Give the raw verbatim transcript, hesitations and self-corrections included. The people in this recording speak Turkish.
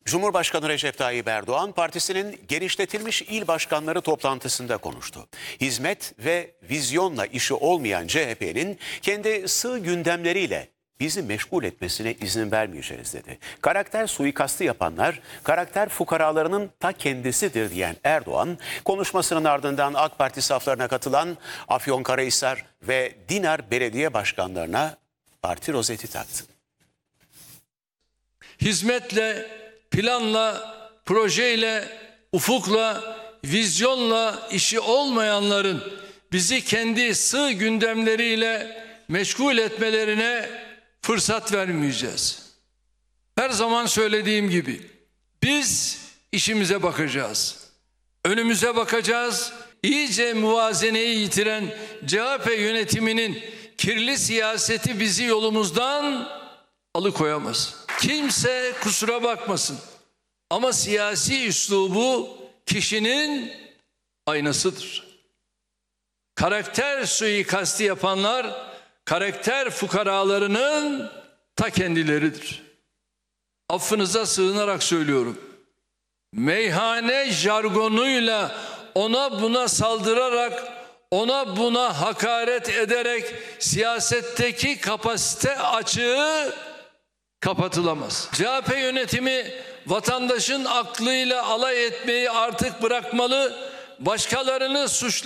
Cumhurbaşkanı Recep Tayyip Erdoğan partisinin genişletilmiş il başkanları toplantısında konuştu. Hizmet ve vizyonla işi olmayan C H P'nin kendi sığ gündemleriyle bizi meşgul etmesine izin vermeyeceğiz dedi. Karakter suikastı yapanlar karakter fukaralarının ta kendisidir diyen Erdoğan, konuşmasının ardından AK Parti saflarına katılan Afyonkarahisar ve Dinar belediye başkanlarına parti rozeti taktı. Hizmetle, planla, projeyle, ufukla, vizyonla işi olmayanların bizi kendi sığ gündemleriyle meşgul etmelerine fırsat vermeyeceğiz. Her zaman söylediğim gibi biz işimize bakacağız. Önümüze bakacağız. İyice muvazeneyi yitiren C H P yönetiminin kirli siyaseti bizi yolumuzdan alıkoyamaz. Kimse kusura bakmasın. Ama siyasi üslubu kişinin aynasıdır. Karakter suikastı yapanlar karakter fukaralarının ta kendileridir. Affınıza sığınarak söylüyorum. Meyhane jargonuyla ona buna saldırarak, ona buna hakaret ederek siyasetteki kapasite açığı kapatılamaz. C H P yönetimi vatandaşın aklıyla alay etmeyi artık bırakmalı, başkalarını suçlamakla